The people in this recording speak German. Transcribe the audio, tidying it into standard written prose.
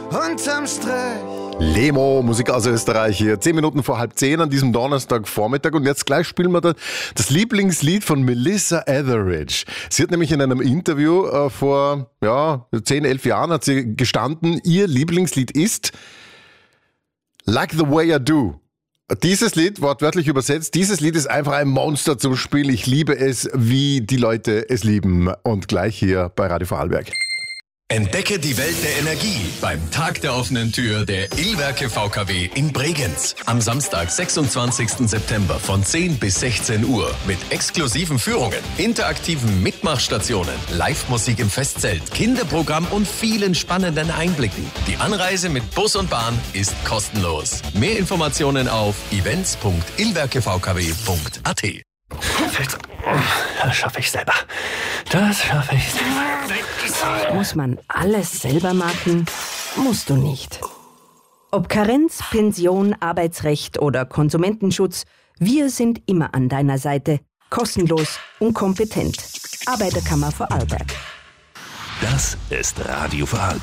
unterm Strich. Lemo, Musik aus Österreich hier. 10 Minuten vor 9:30 an diesem Donnerstagvormittag. Und jetzt gleich spielen wir das Lieblingslied von Melissa Etheridge. Sie hat nämlich in einem Interview vor 10, 11 Jahren hat sie gestanden, ihr Lieblingslied ist Like the Way I Do. Dieses Lied, wortwörtlich übersetzt, dieses Lied ist einfach ein Monster zum Spiel. Ich liebe es, wie die Leute es lieben. Und gleich hier bei Radio Vorarlberg. Entdecke die Welt der Energie beim Tag der offenen Tür der Illwerke VKW in Bregenz. Am Samstag, 26. September von 10 bis 16 Uhr mit exklusiven Führungen, interaktiven Mitmachstationen, Live-Musik im Festzelt, Kinderprogramm und vielen spannenden Einblicken. Die Anreise mit Bus und Bahn ist kostenlos. Mehr Informationen auf events.illwerkevkw.at. Das schaffe ich selber. Das schaffe ich selber. Muss man alles selber machen? Musst du nicht. Ob Karenz, Pension, Arbeitsrecht oder Konsumentenschutz, wir sind immer an deiner Seite. Kostenlos und kompetent. Arbeiterkammer Vorarlberg. Das ist Radio Vorarlberg.